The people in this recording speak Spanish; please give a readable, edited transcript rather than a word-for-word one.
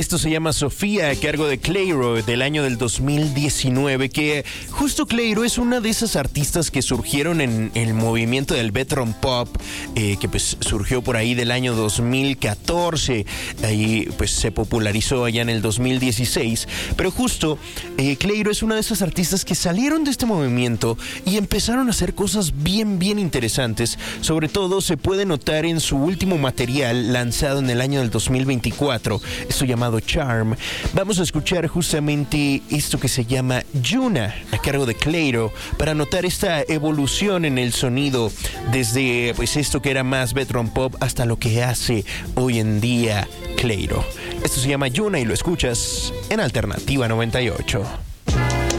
Esto se llama Sofía, a cargo de Clairo, del año del 2019, que justo Clairo es una de esas artistas que surgieron en el movimiento del bedroom pop, que pues surgió por ahí del año 2014, ahí pues se popularizó allá en el 2016, pero justo Clairo es una de esas artistas que salieron de este movimiento y empezaron a hacer cosas bien interesantes. Sobre todo se puede notar en su último material lanzado en el año del 2024, esto llamado Charm. Vamos a escuchar justamente esto que se llama Yuna, a cargo de Clairo, para notar esta evolución en el sonido desde pues esto que era más bedroom pop hasta lo que hace hoy en día Clairo. Esto se llama Yuna y lo escuchas en Alternativa 98.